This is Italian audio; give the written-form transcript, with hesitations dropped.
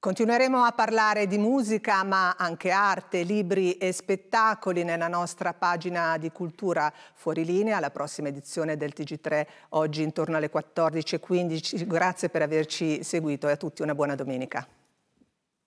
Continueremo a parlare di musica, ma anche arte, libri e spettacoli nella nostra pagina di Cultura Fuorilinea, la prossima edizione del TG3 oggi intorno alle 14:15. Grazie per averci seguito e a tutti una buona domenica.